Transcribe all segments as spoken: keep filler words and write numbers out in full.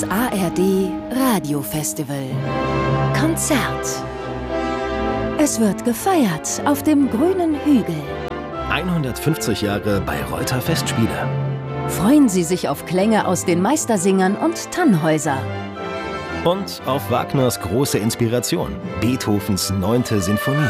Das A R D Radiofestival. Konzert. Es wird gefeiert auf dem grünen Hügel. hundertfünfzig Jahre Bayreuther Festspiele. Freuen Sie sich auf Klänge aus den Meistersingern und Tannhäuser. Und auf Wagners große Inspiration, Beethovens neunte Sinfonie.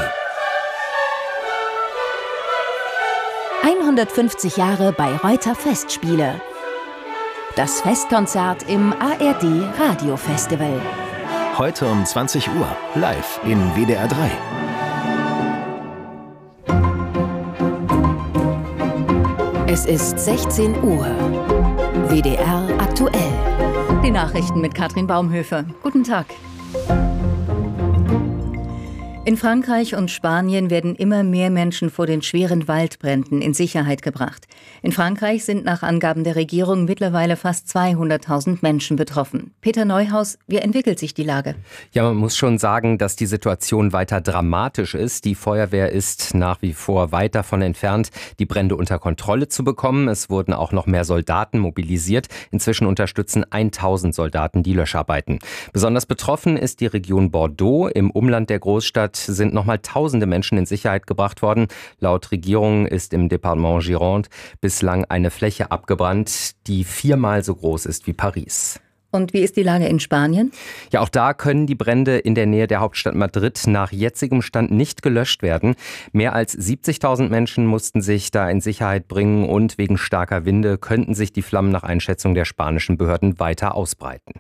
hundertfünfzig Jahre Bayreuther Festspiele. Das Festkonzert im A R D Radiofestival. Heute um zwanzig Uhr, live in W D R drei. Es ist sechzehn Uhr. W D R aktuell. Die Nachrichten mit Katrin Baumhöfe. Guten Tag. In Frankreich und Spanien werden immer mehr Menschen vor den schweren Waldbränden in Sicherheit gebracht. In Frankreich sind nach Angaben der Regierung mittlerweile fast zweihunderttausend Menschen betroffen. Peter Neuhaus, wie entwickelt sich die Lage? Ja, man muss schon sagen, dass die Situation weiter dramatisch ist. Die Feuerwehr ist nach wie vor weit davon entfernt, die Brände unter Kontrolle zu bekommen. Es wurden auch noch mehr Soldaten mobilisiert. Inzwischen unterstützen tausend Soldaten die Löscharbeiten. Besonders betroffen ist die Region Bordeaux. Im Umland der Großstadt sind nochmal tausende Menschen in Sicherheit gebracht worden. Laut Regierung ist im Departement Gironde bislang eine Fläche abgebrannt, die viermal so groß ist wie Paris. Und wie ist die Lage in Spanien? Ja, auch da können die Brände in der Nähe der Hauptstadt Madrid nach jetzigem Stand nicht gelöscht werden. Mehr als siebzigtausend Menschen mussten sich da in Sicherheit bringen und wegen starker Winde könnten sich die Flammen nach Einschätzung der spanischen Behörden weiter ausbreiten.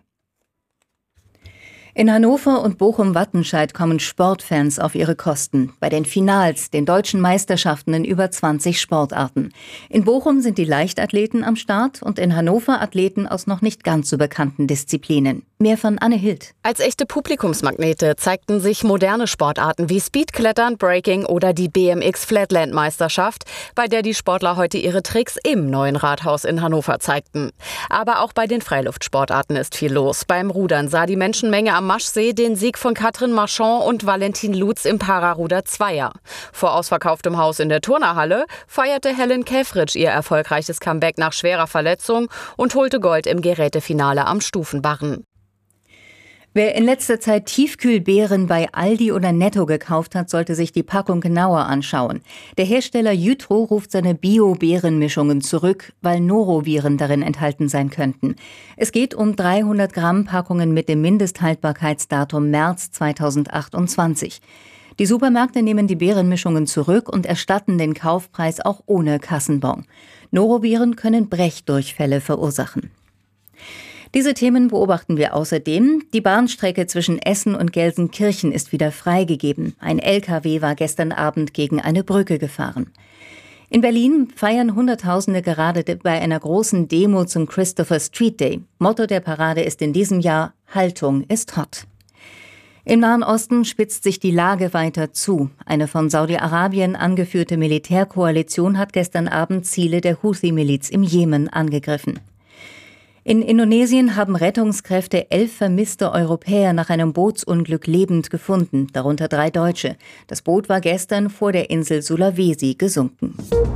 In Hannover und Bochum-Wattenscheid kommen Sportfans auf ihre Kosten. Bei den Finals, den deutschen Meisterschaften in über zwanzig Sportarten. In Bochum sind die Leichtathleten am Start und in Hannover Athleten aus noch nicht ganz so bekannten Disziplinen. Mehr von Anne Hild. Als echte Publikumsmagnete zeigten sich moderne Sportarten wie Speedklettern, Breaking oder die B M X-Flatland-Meisterschaft, bei der die Sportler heute ihre Tricks im neuen Rathaus in Hannover zeigten. Aber auch bei den Freiluftsportarten ist viel los. Beim Rudern sah die Menschenmenge am Maschsee den Sieg von Katrin Marchand und Valentin Lutz im Pararuder Zweier. Vor ausverkauftem Haus in der Turnerhalle feierte Helen Käfritsch ihr erfolgreiches Comeback nach schwerer Verletzung und holte Gold im Gerätefinale am Stufenbarren. Wer in letzter Zeit Tiefkühlbeeren bei Aldi oder Netto gekauft hat, sollte sich die Packung genauer anschauen. Der Hersteller Jytro ruft seine Bio-Beerenmischungen zurück, weil Noroviren darin enthalten sein könnten. Es geht um dreihundert Gramm Packungen mit dem Mindesthaltbarkeitsdatum März zweitausendachtundzwanzig. Die Supermärkte nehmen die Beerenmischungen zurück und erstatten den Kaufpreis auch ohne Kassenbon. Noroviren können Brechdurchfälle verursachen. Diese Themen beobachten wir außerdem. Die Bahnstrecke zwischen Essen und Gelsenkirchen ist wieder freigegeben. Ein L K W war gestern Abend gegen eine Brücke gefahren. In Berlin feiern Hunderttausende gerade bei einer großen Demo zum Christopher Street Day. Motto der Parade ist in diesem Jahr: Haltung ist hot. Im Nahen Osten spitzt sich die Lage weiter zu. Eine von Saudi-Arabien angeführte Militärkoalition hat gestern Abend Ziele der Houthi-Miliz im Jemen angegriffen. In Indonesien haben Rettungskräfte elf vermisste Europäer nach einem Bootsunglück lebend gefunden, darunter drei Deutsche. Das Boot war gestern vor der Insel Sulawesi gesunken.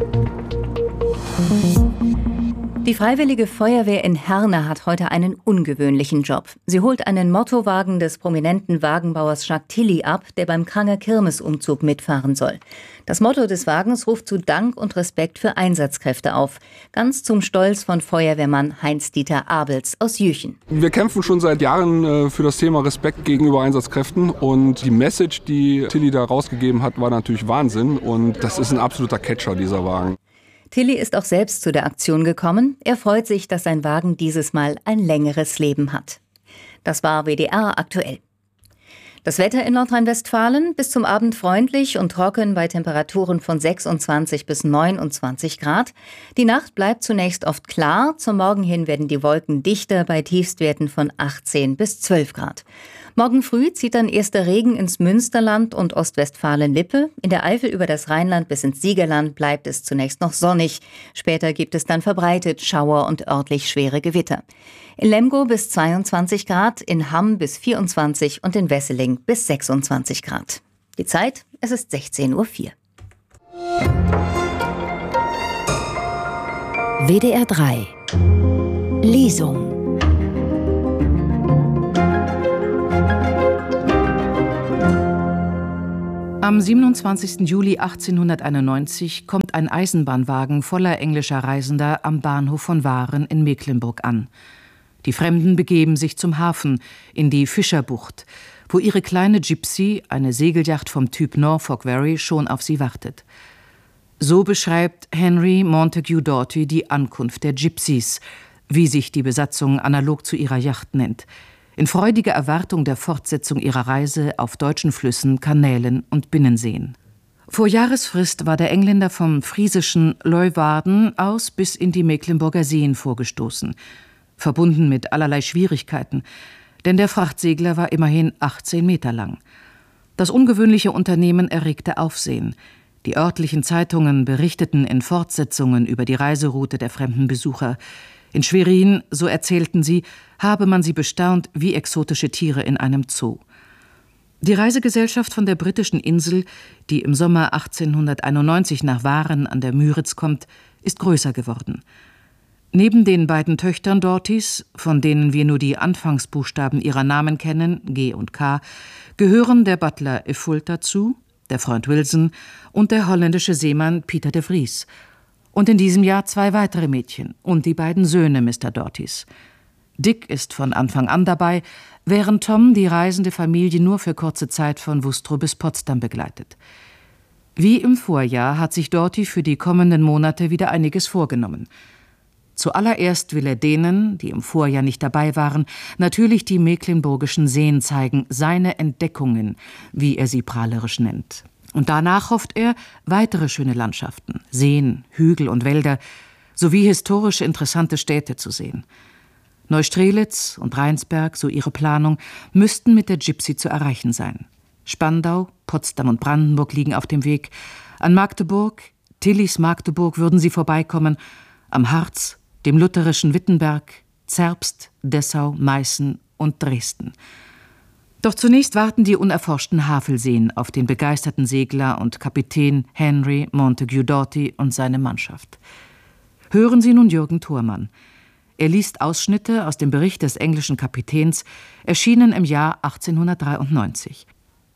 Die Freiwillige Feuerwehr in Herne hat heute einen ungewöhnlichen Job. Sie holt einen Mottowagen des prominenten Wagenbauers Jacques Tilly ab, der beim Kranger Kirmesumzug mitfahren soll. Das Motto des Wagens ruft zu Dank und Respekt für Einsatzkräfte auf. Ganz zum Stolz von Feuerwehrmann Heinz-Dieter Abels aus Jüchen. Wir kämpfen schon seit Jahren für das Thema Respekt gegenüber Einsatzkräften. Und die Message, die Tilly da rausgegeben hat, war natürlich Wahnsinn. Und das ist ein absoluter Catcher, dieser Wagen. Tilly ist auch selbst zu der Aktion gekommen. Er freut sich, dass sein Wagen dieses Mal ein längeres Leben hat. Das war W D R aktuell. Das Wetter in Nordrhein-Westfalen: bis zum Abend freundlich und trocken bei Temperaturen von sechsundzwanzig bis neunundzwanzig Grad. Die Nacht bleibt zunächst oft klar. Zum Morgen hin werden die Wolken dichter bei Tiefstwerten von achtzehn bis zwölf Grad. Morgen früh zieht dann erster Regen ins Münsterland und Ostwestfalen-Lippe. In der Eifel über das Rheinland bis ins Siegerland bleibt es zunächst noch sonnig. Später gibt es dann verbreitet Schauer und örtlich schwere Gewitter. In Lemgo bis zweiundzwanzig Grad, in Hamm bis vierundzwanzig und in Wesseling bis sechsundzwanzig Grad. Die Zeit: es ist sechzehn Uhr vier. W D R drei Lesung. Am siebenundzwanzigsten Juli achtzehnhunderteinundneunzig kommt ein Eisenbahnwagen voller englischer Reisender am Bahnhof von Waren in Mecklenburg an. Die Fremden begeben sich zum Hafen, in die Fischerbucht, wo ihre kleine Gypsy, eine Segelyacht vom Typ Norfolk Wherry, schon auf sie wartet. So beschreibt Henry Montague Doughty die Ankunft der Gypsies, wie sich die Besatzung analog zu ihrer Yacht nennt, in freudiger Erwartung der Fortsetzung ihrer Reise auf deutschen Flüssen, Kanälen und Binnenseen. Vor Jahresfrist war der Engländer vom friesischen Leeuwarden aus bis in die Mecklenburger Seen vorgestoßen, verbunden mit allerlei Schwierigkeiten, denn der Frachtsegler war immerhin achtzehn Meter lang. Das ungewöhnliche Unternehmen erregte Aufsehen. Die örtlichen Zeitungen berichteten in Fortsetzungen über die Reiseroute der fremden Besucher. In Schwerin, so erzählten sie, habe man sie bestaunt wie exotische Tiere in einem Zoo. Die Reisegesellschaft von der britischen Insel, die im Sommer achtzehnhunderteinundneunzig nach Waren an der Müritz kommt, ist größer geworden. Neben den beiden Töchtern Doughty's, von denen wir nur die Anfangsbuchstaben ihrer Namen kennen, G und K, gehören der Butler Iffult dazu, der Freund Wilson und der holländische Seemann Pieter de Vries. Und in diesem Jahr zwei weitere Mädchen und die beiden Söhne Mister Doughty's. Dick ist von Anfang an dabei, während Tom die reisende Familie nur für kurze Zeit von Wustrow bis Potsdam begleitet. Wie im Vorjahr hat sich Doughty für die kommenden Monate wieder einiges vorgenommen. Zuallererst will er denen, die im Vorjahr nicht dabei waren, natürlich die mecklenburgischen Seen zeigen, seine Entdeckungen, wie er sie prahlerisch nennt. Und danach hofft er, weitere schöne Landschaften, Seen, Hügel und Wälder, sowie historisch interessante Städte zu sehen. Neustrelitz und Rheinsberg, so ihre Planung, müssten mit der Gypsy zu erreichen sein. Spandau, Potsdam und Brandenburg liegen auf dem Weg. An Magdeburg, Tillys Magdeburg würden sie vorbeikommen, am Harz, dem lutherischen Wittenberg, Zerbst, Dessau, Meißen und Dresden. Doch zunächst warten die unerforschten Havelseen auf den begeisterten Segler und Kapitän Henry Montague Doughty und seine Mannschaft. Hören Sie nun Jürgen Thormann. Er liest Ausschnitte aus dem Bericht des englischen Kapitäns, erschienen im Jahr achtzehnhundertdreiundneunzig.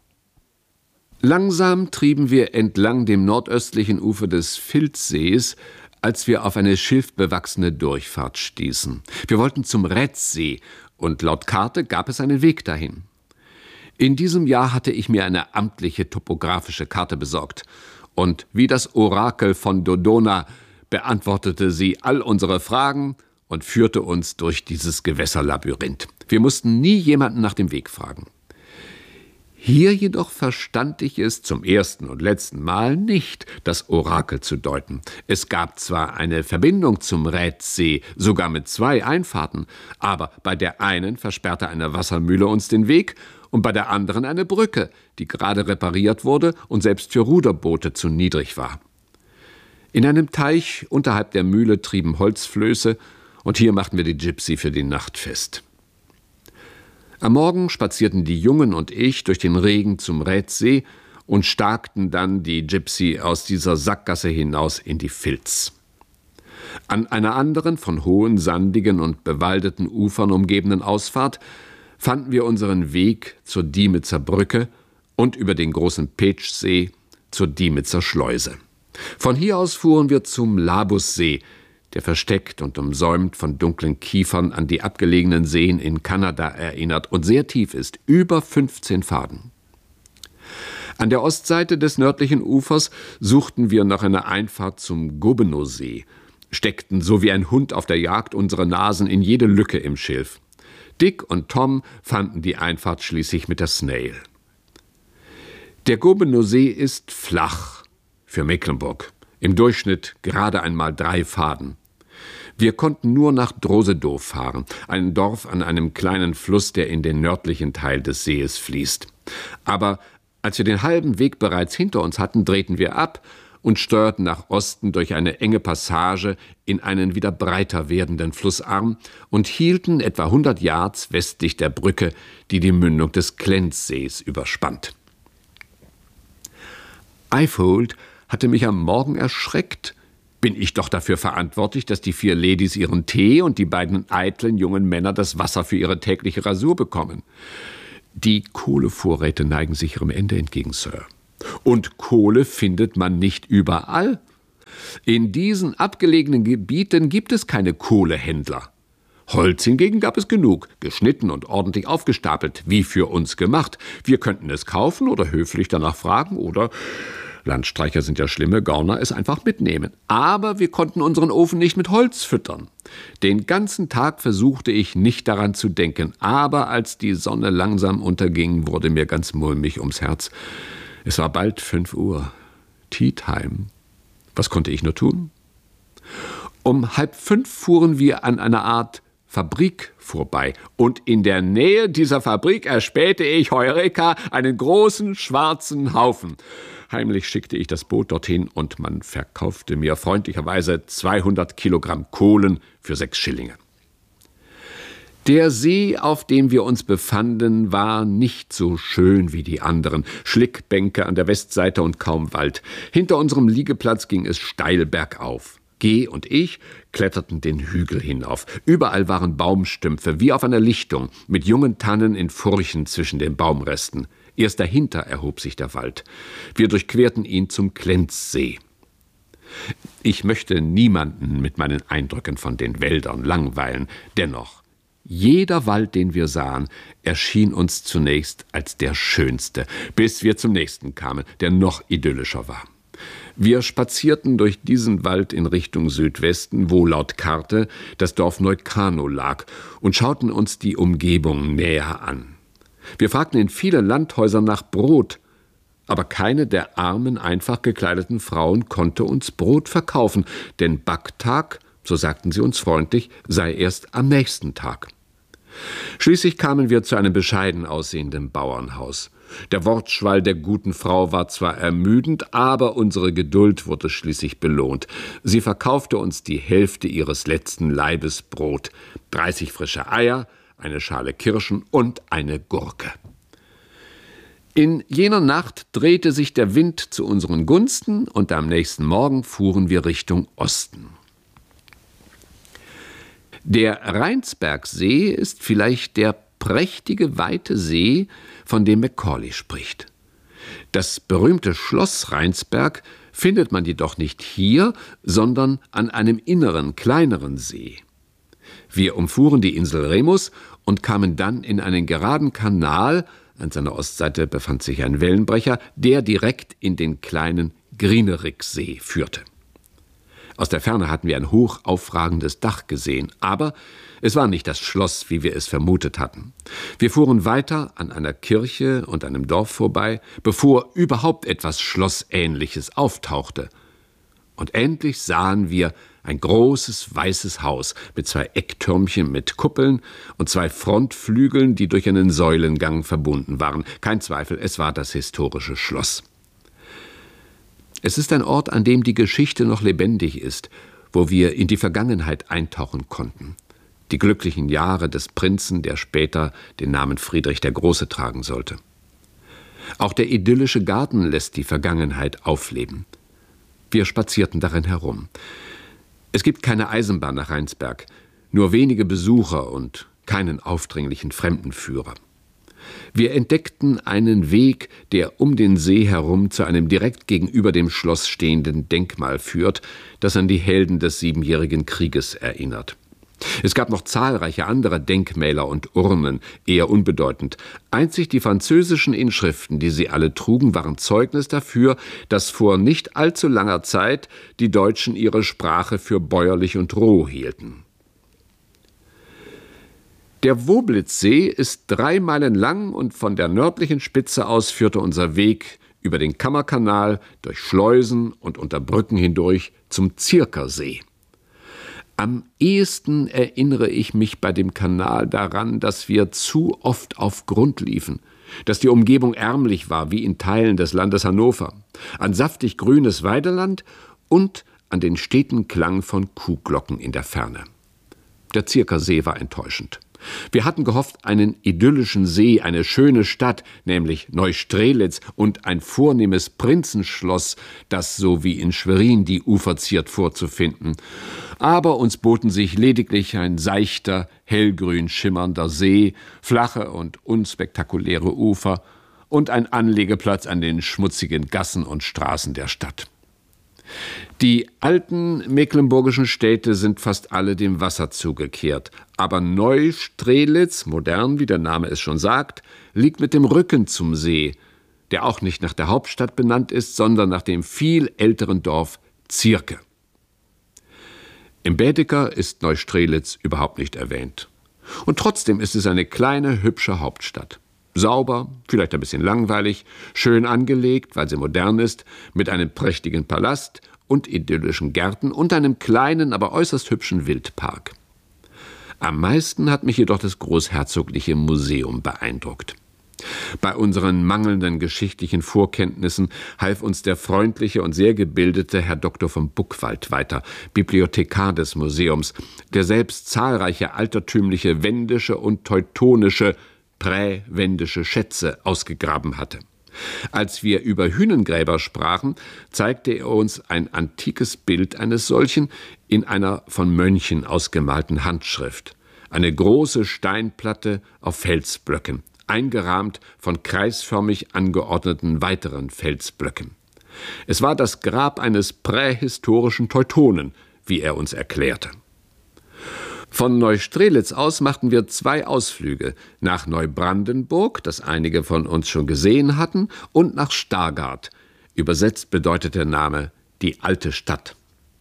Langsam trieben wir entlang dem nordöstlichen Ufer des Filzsees, als wir auf eine schilfbewachsene Durchfahrt stießen. Wir wollten zum Retzsee und laut Karte gab es einen Weg dahin. In diesem Jahr hatte ich mir eine amtliche topografische Karte besorgt. Und wie das Orakel von Dodona beantwortete sie all unsere Fragen und führte uns durch dieses Gewässerlabyrinth. Wir mussten nie jemanden nach dem Weg fragen. Hier jedoch verstand ich es zum ersten und letzten Mal nicht, das Orakel zu deuten. Es gab zwar eine Verbindung zum Rätsee, sogar mit zwei Einfahrten, aber bei der einen versperrte eine Wassermühle uns den Weg und bei der anderen eine Brücke, die gerade repariert wurde und selbst für Ruderboote zu niedrig war. In einem Teich unterhalb der Mühle trieben Holzflöße und hier machten wir die Gypsy für die Nacht fest. Am Morgen spazierten die Jungen und ich durch den Regen zum Rätsee und starkten dann die Gypsy aus dieser Sackgasse hinaus in die Filz. An einer anderen, von hohen, sandigen und bewaldeten Ufern umgebenen Ausfahrt fanden wir unseren Weg zur Diemitzer Brücke und über den großen Petschsee zur Diemitzer Schleuse. Von hier aus fuhren wir zum Labussee, der versteckt und umsäumt von dunklen Kiefern an die abgelegenen Seen in Kanada erinnert und sehr tief ist, über fünfzehn Faden. An der Ostseite des nördlichen Ufers suchten wir nach einer Einfahrt zum Gobenowsee, steckten so wie ein Hund auf der Jagd unsere Nasen in jede Lücke im Schilf. Dick und Tom fanden die Einfahrt schließlich mit der Snail. Der Gobenowsee ist flach für Mecklenburg, im Durchschnitt gerade einmal drei Faden. Wir konnten nur nach Drosedow fahren, ein Dorf an einem kleinen Fluss, der in den nördlichen Teil des Sees fließt. Aber als wir den halben Weg bereits hinter uns hatten, drehten wir ab und steuerten nach Osten durch eine enge Passage in einen wieder breiter werdenden Flussarm und hielten etwa hundert Yards westlich der Brücke, die die Mündung des Klenzsees überspannt. Iffult hatte mich am Morgen erschreckt. Bin ich doch dafür verantwortlich, dass die vier Ladies ihren Tee und die beiden eitlen jungen Männer das Wasser für ihre tägliche Rasur bekommen? Die Kohlevorräte neigen sich ihrem Ende entgegen, Sir. Und Kohle findet man nicht überall. In diesen abgelegenen Gebieten gibt es keine Kohlehändler. Holz hingegen gab es genug, geschnitten und ordentlich aufgestapelt, wie für uns gemacht. Wir könnten es kaufen oder höflich danach fragen oder, Landstreicher sind ja schlimme Gauner, es einfach mitnehmen. Aber wir konnten unseren Ofen nicht mit Holz füttern. Den ganzen Tag versuchte ich nicht daran zu denken, aber als die Sonne langsam unterging, wurde mir ganz mulmig ums Herz. Es war bald fünf Uhr. Tea Time. Was konnte ich nur tun? Um halb fünf fuhren wir an einer Art Fabrik vorbei. Und in der Nähe dieser Fabrik erspähte ich, Heureka, einen großen schwarzen Haufen. Heimlich schickte ich das Boot dorthin und man verkaufte mir freundlicherweise zweihundert Kilogramm Kohlen für sechs Schillinge. Der See, auf dem wir uns befanden, war nicht so schön wie die anderen. Schlickbänke an der Westseite und kaum Wald. Hinter unserem Liegeplatz ging es steil bergauf. G und ich kletterten den Hügel hinauf. Überall waren Baumstümpfe, wie auf einer Lichtung, mit jungen Tannen in Furchen zwischen den Baumresten. Erst dahinter erhob sich der Wald. Wir durchquerten ihn zum Klenzsee. Ich möchte niemanden mit meinen Eindrücken von den Wäldern langweilen. Dennoch, jeder Wald, den wir sahen, erschien uns zunächst als der schönste, bis wir zum nächsten kamen, der noch idyllischer war. Wir spazierten durch diesen Wald in Richtung Südwesten, wo laut Karte das Dorf Neukanow lag, und schauten uns die Umgebung näher an. Wir fragten in vielen Landhäusern nach Brot, aber keine der armen, einfach gekleideten Frauen konnte uns Brot verkaufen, denn Backtag, so sagten sie uns freundlich, sei erst am nächsten Tag. Schließlich kamen wir zu einem bescheiden aussehenden Bauernhaus. Der Wortschwall der guten Frau war zwar ermüdend, aber unsere Geduld wurde schließlich belohnt. Sie verkaufte uns die Hälfte ihres letzten Leibes Brot, dreißig frische Eier, eine Schale Kirschen und eine Gurke. In jener Nacht drehte sich der Wind zu unseren Gunsten und am nächsten Morgen fuhren wir Richtung Osten. Der Rheinsbergsee ist vielleicht der prächtige, weite See, von dem Macaulay spricht. Das berühmte Schloss Rheinsberg findet man jedoch nicht hier, sondern an einem inneren, kleineren See. Wir umfuhren die Insel Remus und kamen dann in einen geraden Kanal. An seiner Ostseite befand sich ein Wellenbrecher, der direkt in den kleinen Grieneriksee führte. Aus der Ferne hatten wir ein hoch aufragendes Dach gesehen, aber es war nicht das Schloss, wie wir es vermutet hatten. Wir fuhren weiter an einer Kirche und einem Dorf vorbei, bevor überhaupt etwas Schlossähnliches auftauchte. Und endlich sahen wir ein großes weißes Haus mit zwei Ecktürmchen mit Kuppeln und zwei Frontflügeln, die durch einen Säulengang verbunden waren. Kein Zweifel, es war das historische Schloss. Es ist ein Ort, an dem die Geschichte noch lebendig ist, wo wir in die Vergangenheit eintauchen konnten. Die glücklichen Jahre des Prinzen, der später den Namen Friedrich der Große tragen sollte. Auch der idyllische Garten lässt die Vergangenheit aufleben. Wir spazierten darin herum. Es gibt keine Eisenbahn nach Rheinsberg, nur wenige Besucher und keinen aufdringlichen Fremdenführer. Wir entdeckten einen Weg, der um den See herum zu einem direkt gegenüber dem Schloss stehenden Denkmal führt, das an die Helden des Siebenjährigen Krieges erinnert. Es gab noch zahlreiche andere Denkmäler und Urnen, eher unbedeutend. Einzig die französischen Inschriften, die sie alle trugen, waren Zeugnis dafür, dass vor nicht allzu langer Zeit die Deutschen ihre Sprache für bäuerlich und roh hielten. Der Woblitzsee ist drei Meilen lang und von der nördlichen Spitze aus führte unser Weg über den Kammerkanal, durch Schleusen und unter Brücken hindurch zum Zirkersee. Am ehesten erinnere ich mich bei dem Kanal daran, dass wir zu oft auf Grund liefen, dass die Umgebung ärmlich war, wie in Teilen des Landes Hannover, an saftig grünes Weideland und an den steten Klang von Kuhglocken in der Ferne. Der Zirkersee war enttäuschend. Wir hatten gehofft, einen idyllischen See, eine schöne Stadt, nämlich Neustrelitz und ein vornehmes Prinzenschloss, das so wie in Schwerin die Ufer ziert, vorzufinden. Aber uns boten sich lediglich ein seichter, hellgrün schimmernder See, flache und unspektakuläre Ufer und ein Anlegeplatz an den schmutzigen Gassen und Straßen der Stadt. Die alten mecklenburgischen Städte sind fast alle dem Wasser zugekehrt. Aber Neustrelitz, modern, wie der Name es schon sagt, liegt mit dem Rücken zum See, der auch nicht nach der Hauptstadt benannt ist, sondern nach dem viel älteren Dorf Zierke. Im Baedeker ist Neustrelitz überhaupt nicht erwähnt. Und trotzdem ist es eine kleine, hübsche Hauptstadt. Sauber, vielleicht ein bisschen langweilig, schön angelegt, weil sie modern ist, mit einem prächtigen Palast und idyllischen Gärten und einem kleinen, aber äußerst hübschen Wildpark. Am meisten hat mich jedoch das Großherzogliche Museum beeindruckt. Bei unseren mangelnden geschichtlichen Vorkenntnissen half uns der freundliche und sehr gebildete Herr Doktor von Buckwald weiter, Bibliothekar des Museums, der selbst zahlreiche altertümliche wendische und teutonische, präwendische Schätze ausgegraben hatte. Als wir über Hünengräber sprachen, zeigte er uns ein antikes Bild eines solchen in einer von Mönchen ausgemalten Handschrift. Eine große Steinplatte auf Felsblöcken, eingerahmt von kreisförmig angeordneten weiteren Felsblöcken. Es war das Grab eines prähistorischen Teutonen, wie er uns erklärte. Von Neustrelitz aus machten wir zwei Ausflüge, nach Neubrandenburg, das einige von uns schon gesehen hatten, und nach Stargard. Übersetzt bedeutet der Name die alte Stadt.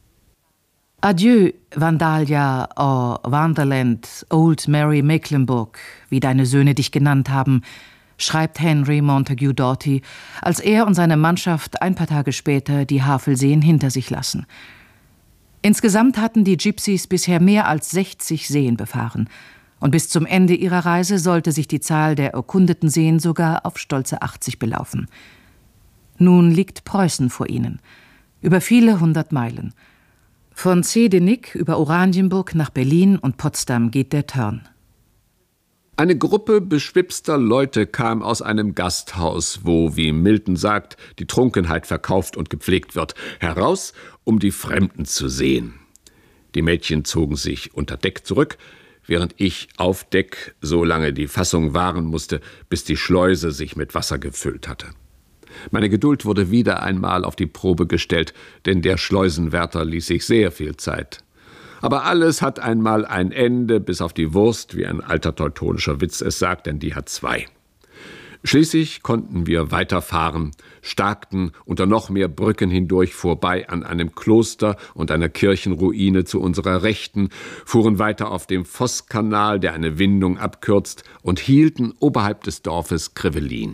Adieu, Vandalia, oh Wonderland, Old Mary Mecklenburg, wie deine Söhne dich genannt haben, schreibt Henry Montagu Doughty, als er und seine Mannschaft ein paar Tage später die Havelseen hinter sich lassen. Insgesamt hatten die Gypsies bisher mehr als sechzig Seen befahren, und bis zum Ende ihrer Reise sollte sich die Zahl der erkundeten Seen sogar auf stolze achtzig belaufen. Nun liegt Preußen vor ihnen, über viele hundert Meilen. Von Zehdenick über Oranienburg nach Berlin und Potsdam geht der Turn. Eine Gruppe beschwipster Leute kam aus einem Gasthaus, wo, wie Milton sagt, die Trunkenheit verkauft und gepflegt wird, heraus, um die Fremden zu sehen. Die Mädchen zogen sich unter Deck zurück, während ich auf Deck so lange die Fassung wahren musste, bis die Schleuse sich mit Wasser gefüllt hatte. Meine Geduld wurde wieder einmal auf die Probe gestellt, denn der Schleusenwärter ließ sich sehr viel Zeit. Aber alles hat einmal ein Ende, bis auf die Wurst, wie ein alter teutonischer Witz es sagt, denn die hat zwei. Schließlich konnten wir weiterfahren, starkten unter noch mehr Brücken hindurch vorbei an einem Kloster und einer Kirchenruine zu unserer Rechten, fuhren weiter auf dem Vosskanal, der eine Windung abkürzt, und hielten oberhalb des Dorfes Krevelin.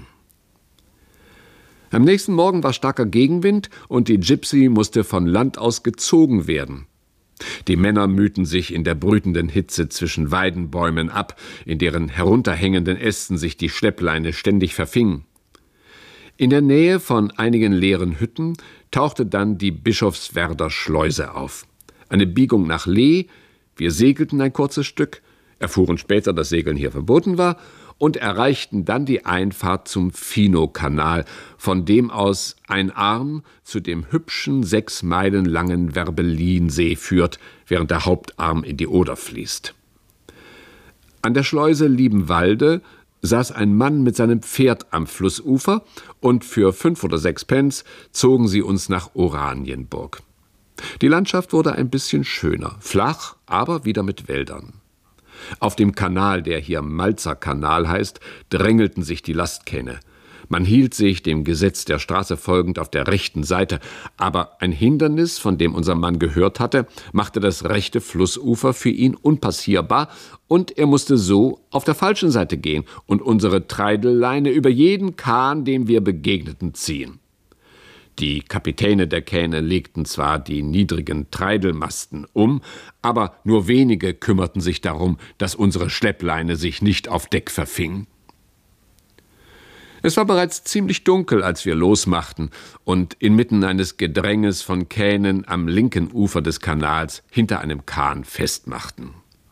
Am nächsten Morgen war starker Gegenwind und die Gypsy musste von Land aus gezogen werden. Die Männer mühten sich in der brütenden Hitze zwischen Weidenbäumen ab, in deren herunterhängenden Ästen sich die Schleppleine ständig verfing. In der Nähe von einigen leeren Hütten tauchte dann die Bischofswerder Schleuse auf. Eine Biegung nach Lee, wir segelten ein kurzes Stück, erfuhren später, dass Segeln hier verboten war, und erreichten dann die Einfahrt zum Finow-Kanal, von dem aus ein Arm zu dem hübschen, sechs Meilen langen Werbellinsee führt, während der Hauptarm in die Oder fließt. An der Schleuse Liebenwalde saß ein Mann mit seinem Pferd am Flussufer, und für fünf oder sechs Pence zogen sie uns nach Oranienburg. Die Landschaft wurde ein bisschen schöner, flach, aber wieder mit Wäldern. Auf dem Kanal, der hier Malzer Kanal heißt, drängelten sich die Lastkähne. Man hielt sich, dem Gesetz der Straße folgend, auf der rechten Seite, aber ein Hindernis, von dem unser Mann gehört hatte, machte das rechte Flussufer für ihn unpassierbar, und er musste so auf der falschen Seite gehen und unsere Treidelleine über jeden Kahn, dem wir begegneten, ziehen. Die Kapitäne der Kähne legten zwar die niedrigen Treidelmasten um, aber nur wenige kümmerten sich darum, dass unsere Schleppleine sich nicht auf Deck verfing. Es war bereits ziemlich dunkel, als wir losmachten und inmitten eines Gedränges von Kähnen am linken Ufer des Kanals hinter einem Kahn festmachten.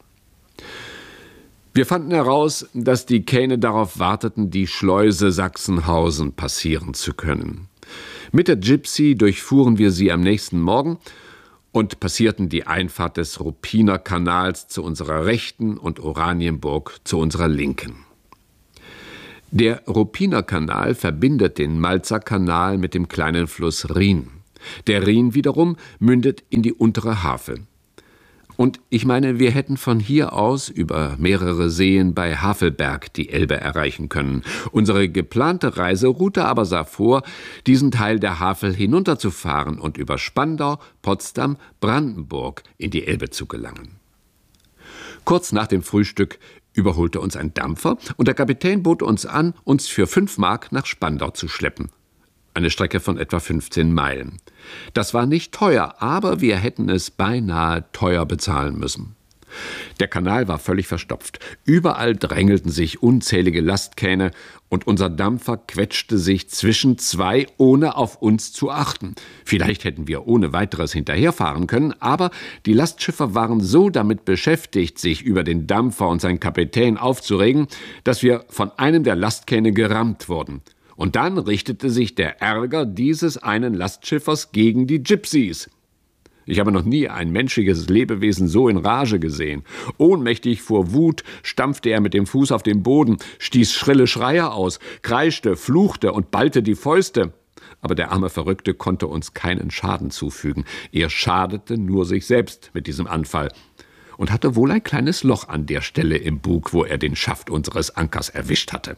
Wir fanden heraus, dass die Kähne darauf warteten, die Schleuse Sachsenhausen passieren zu können. Mit der Gypsy durchfuhren wir sie am nächsten Morgen und passierten die Einfahrt des Ruppiner Kanals zu unserer Rechten und Oranienburg zu unserer Linken. Der Ruppiner Kanal verbindet den Malzer Kanal mit dem kleinen Fluss Rhin. Der Rhin wiederum mündet in die untere Havel. Und ich meine, wir hätten von hier aus über mehrere Seen bei Havelberg die Elbe erreichen können. Unsere geplante Reiseroute aber sah vor, diesen Teil der Havel hinunterzufahren und über Spandau, Potsdam, Brandenburg in die Elbe zu gelangen. Kurz nach dem Frühstück überholte uns ein Dampfer und der Kapitän bot uns an, uns für fünf Mark nach Spandau zu schleppen. Eine Strecke von etwa fünfzehn Meilen. Das war nicht teuer, aber wir hätten es beinahe teuer bezahlen müssen. Der Kanal war völlig verstopft. Überall drängelten sich unzählige Lastkähne und unser Dampfer quetschte sich zwischen zwei, ohne auf uns zu achten. Vielleicht hätten wir ohne weiteres hinterherfahren können, aber die Lastschiffer waren so damit beschäftigt, sich über den Dampfer und seinen Kapitän aufzuregen, dass wir von einem der Lastkähne gerammt wurden. Und dann richtete sich der Ärger dieses einen Lastschiffers gegen die Gypsies. Ich habe noch nie ein menschliches Lebewesen so in Rage gesehen. Ohnmächtig vor Wut stampfte er mit dem Fuß auf den Boden, stieß schrille Schreie aus, kreischte, fluchte und ballte die Fäuste. Aber der arme Verrückte konnte uns keinen Schaden zufügen. Er schadete nur sich selbst mit diesem Anfall und hatte wohl ein kleines Loch an der Stelle im Bug, wo er den Schaft unseres Ankers erwischt hatte.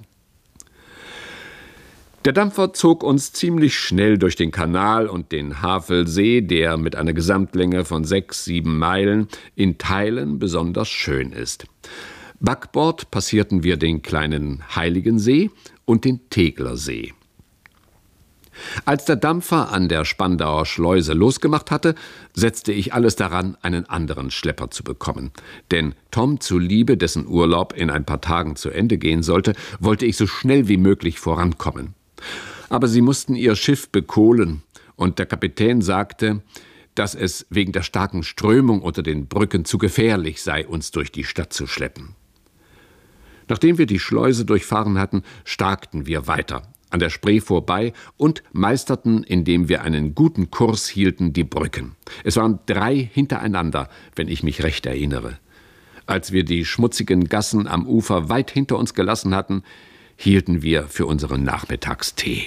Der Dampfer zog uns ziemlich schnell durch den Kanal und den Havelsee, der mit einer Gesamtlänge von sechs, sieben Meilen in Teilen besonders schön ist. Backbord passierten wir den kleinen Heiligensee und den Teglersee. Als der Dampfer an der Spandauer Schleuse losgemacht hatte, setzte ich alles daran, einen anderen Schlepper zu bekommen. Denn Tom zuliebe, dessen Urlaub in ein paar Tagen zu Ende gehen sollte, wollte ich so schnell wie möglich vorankommen. Aber sie mussten ihr Schiff bekohlen, und der Kapitän sagte, dass es wegen der starken Strömung unter den Brücken zu gefährlich sei, uns durch die Stadt zu schleppen. Nachdem wir die Schleuse durchfahren hatten, starkten wir weiter, an der Spree vorbei und meisterten, indem wir einen guten Kurs hielten, die Brücken. Es waren drei hintereinander, wenn ich mich recht erinnere. Als wir die schmutzigen Gassen am Ufer weit hinter uns gelassen hatten, hielten wir für unseren Nachmittagstee.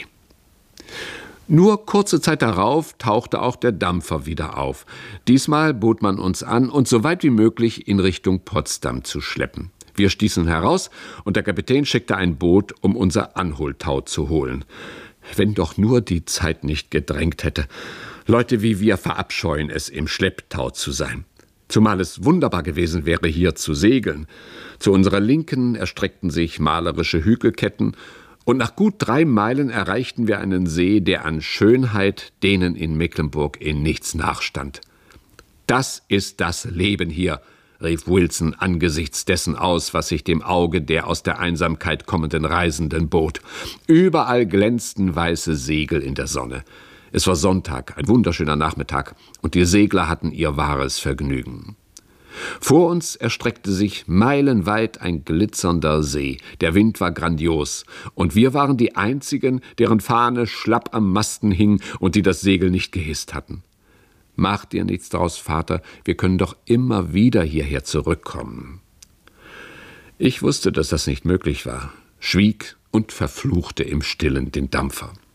Nur kurze Zeit darauf tauchte auch der Dampfer wieder auf. Diesmal bot man uns an, uns so weit wie möglich in Richtung Potsdam zu schleppen. Wir stießen heraus und der Kapitän schickte ein Boot, um unser Anholtau zu holen. Wenn doch nur die Zeit nicht gedrängt hätte. Leute wie wir verabscheuen es, im Schlepptau zu sein. Zumal es wunderbar gewesen wäre, hier zu segeln. Zu unserer Linken erstreckten sich malerische Hügelketten und nach gut drei Meilen erreichten wir einen See, der an Schönheit denen in Mecklenburg in nichts nachstand. »Das ist das Leben hier«, rief Wilson angesichts dessen aus, was sich dem Auge der aus der Einsamkeit kommenden Reisenden bot. Überall glänzten weiße Segel in der Sonne. Es war Sonntag, ein wunderschöner Nachmittag, und die Segler hatten ihr wahres Vergnügen. Vor uns erstreckte sich meilenweit ein glitzernder See. Der Wind war grandios, und wir waren die Einzigen, deren Fahne schlapp am Masten hing und die das Segel nicht gehisst hatten. »Mach dir nichts draus, Vater, wir können doch immer wieder hierher zurückkommen.« Ich wusste, dass das nicht möglich war, schwieg und verfluchte im Stillen den Dampfer.